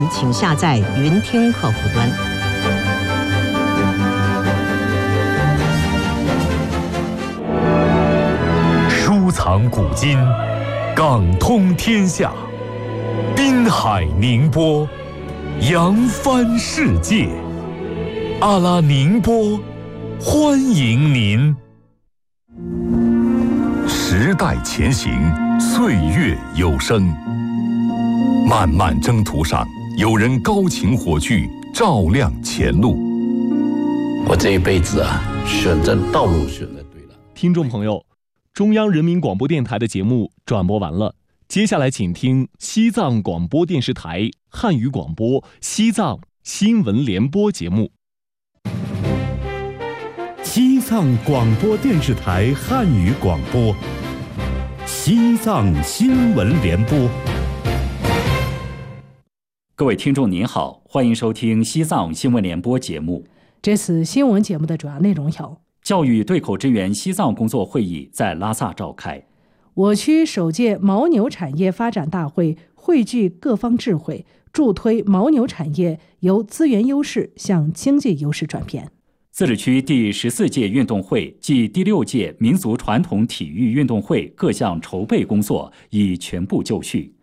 请下载云听客户端。 收藏古今，港通天下，滨海宁波，扬帆世界。阿拉宁波，欢迎您。时代前行，岁月有声。漫漫征途上，有人高擎火炬，照亮前路。 我这一辈子选择道路选择对了。 听众朋友，中央人民广播电台的节目转播完了，接下来请听西藏广播电视台汉语广播西藏新闻联播节目。 西藏广播电视台汉语广播，西藏新闻联播。 各位听众您好，欢迎收听西藏新闻联播节目。 这次新闻节目的主要内容有： 教育对口支援西藏工作会议在拉萨召开； 我区首届牦牛产业发展大会汇聚各方智慧，助推牦牛产业由资源优势向经济优势转变； 自治区第14届运动会暨第6届民族传统体育运动会各项筹备工作已全部就绪。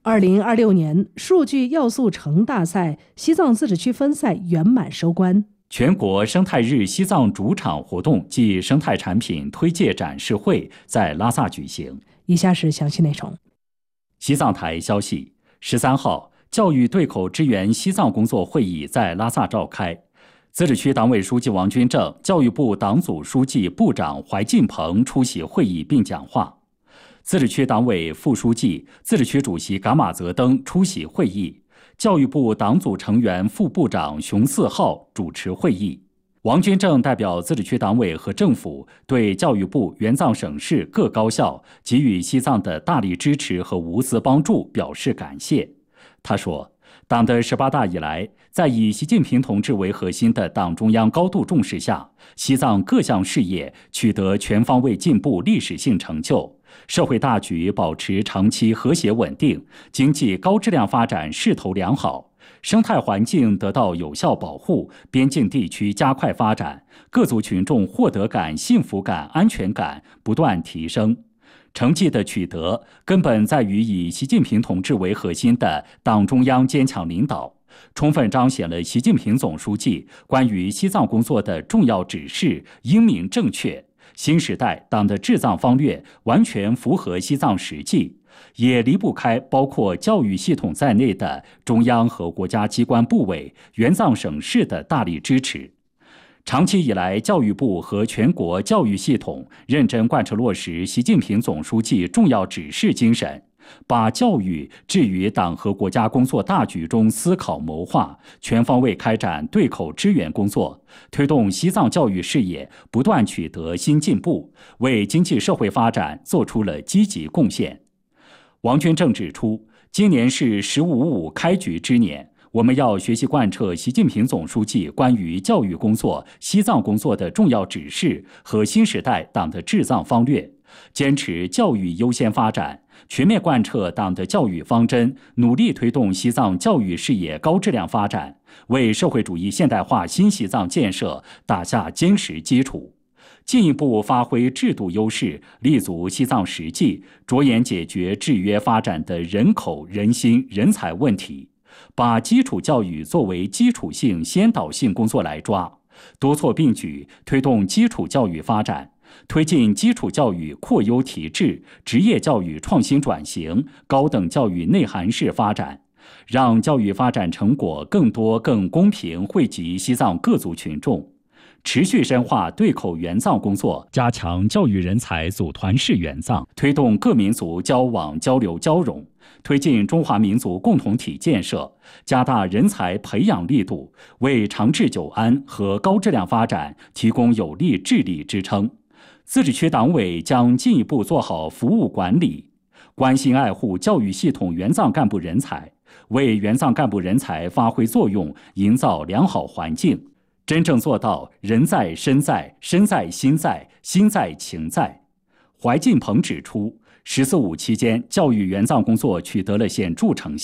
2026年数据要素城大赛西藏自治区分赛圆满收官。 全国生态日西藏主场活动暨生态产品推介展示会在拉萨举行。 以下是详细内容。 西藏台消息，13号，教育对口支援西藏工作会议在拉萨召开。自治区党委书记王军正、教育部党组书记、部长怀进鹏出席会议并讲话。自治区党委副书记、自治区主席噶玛泽登出席会议，教育部党组成员副部长熊四浩主持会议。王军正代表自治区党委和政府对教育部、原藏省市各高校给予西藏的大力支持和无私帮助表示感谢。他说，党的18大以来，在以习近平同志为核心的党中央高度重视下，西藏各项事业取得全方位进步历史性成就，社会大局保持长期和谐稳定，经济高质量发展势头良好，生态环境得到有效保护，边境地区加快发展，各族群众获得感、幸福感、安全感不断提升。成绩的取得根本在于以习近平同志为核心的党中央坚强领导，充分彰显了习近平总书记关于西藏工作的重要指示英明正确，新时代党的治藏方略完全符合西藏实际，也离不开包括教育系统在内的中央和国家机关部委、原藏省市的大力支持。长期以来，教育部和全国教育系统认真贯彻落实习近平总书记重要指示精神，把教育置于党和国家工作大局中思考谋划，全方位开展对口支援工作，推动西藏教育事业不断取得新进步，为经济社会发展做出了积极贡献。王军正指出，今年是“15·55”开局之年，我们要学习贯彻习近平总书记关于教育工作、西藏工作的重要指示和新时代党的治藏方略，坚持教育优先发展，全面贯彻党的教育方针，努力推动西藏教育事业高质量发展，为社会主义现代化新西藏建设打下坚实基础。进一步发挥制度优势，立足西藏实际，着眼解决制约发展的人口、人心、人才问题，把基础教育作为基础性、先导性工作来抓，多措并举推动基础教育发展，推进基础教育扩优提质、职业教育创新转型、高等教育内涵式发展，让教育发展成果更多、更公平惠及西藏各族群众。持续深化对口援藏工作，加强教育人才组团式援藏，推动各民族交往交流交融，推进中华民族共同体建设，加大人才培养力度，为长治久安和高质量发展提供有力治理支撑。自治区党委将进一步做好服务管理，关心爱护教育系统援藏干部人才，为援藏干部人才发挥作用营造良好环境，真正做到人在身在、身在心在、心在情在。怀进鹏指出，“14·5”期间教育援藏工作取得了显著成效，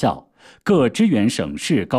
各支援省市高